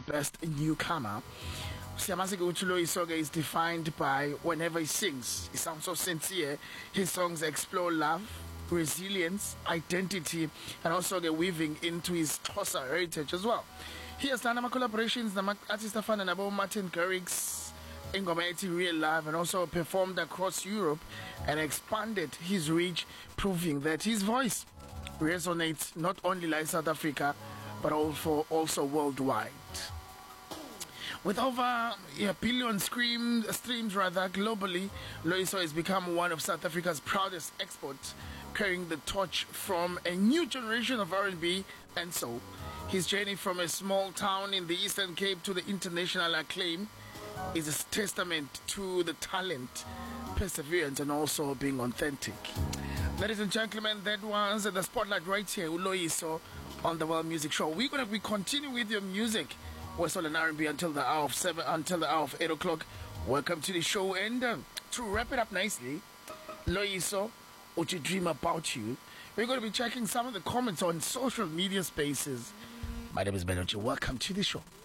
Best Newcomer. Siyamasiko Loyiso is defined by whenever he sings. He sounds so sincere. His songs explore love, resilience, identity, and also weaving into his Xhosa heritage as well. He has done collaborations with artists like Martin Garrix, Ingoma ethi Real Love, and also performed across Europe and expanded his reach, proving that his voice resonates not only in South Africa but also worldwide. With over a billion streams globally, Loyiso has become one of South Africa's proudest exports, carrying the torch from a new generation of R&B and soul. His journey from a small town in the Eastern Cape to the international acclaim is a testament to the talent, perseverance, and also being authentic. Ladies and gentlemen, that was the spotlight right here, Loyiso, on the World Music Show. We're going to continue with your music. We're still in R&B until the hour of 7, until the hour of 8 o'clock. Welcome to the show. And to wrap it up nicely, Loyiso, what you dream about you. We're going to be checking some of the comments on social media spaces. My name is Benochi. Welcome to the show.